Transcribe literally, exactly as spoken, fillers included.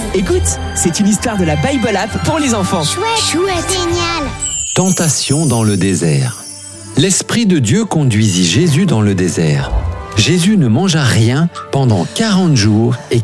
Écoute, c'est une histoire de la Bible App pour les enfants. Chouette, chouette, génial. Tentation dans le désert. L'Esprit de Dieu conduisit Jésus dans le désert. Jésus ne mangea rien pendant quarante jours et